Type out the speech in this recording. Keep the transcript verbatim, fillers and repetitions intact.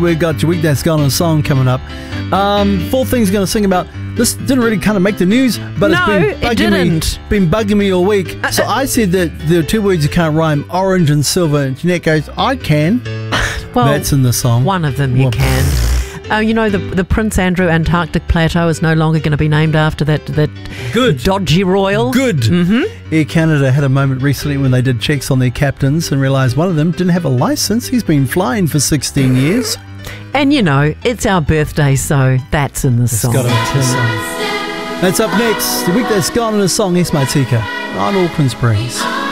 we've got your Week That's Gone in a Song coming up. Um, four things going to sing about. This didn't really kind of make the news, but no, it's been bugging it didn't. me. Been bugging me all week. Uh, so I said that there are two words you can't rhyme: orange and silver. And Jeanette goes, "I can." Well, that's in the song. One of them you Well, can. Uh, you know, the the Prince Andrew Antarctic Plateau is no longer going to be named after that that Good. dodgy royal. Good. Mm-hmm. Air Canada had a moment recently when they did checks on their captains and realised one of them didn't have a licence. He's been flying for sixteen years. And you know, it's our birthday, so that's in the It's song. got to be the song. That's up next. The Week That's Gone in a Song. Here's my Tika on Auckland's Breeze.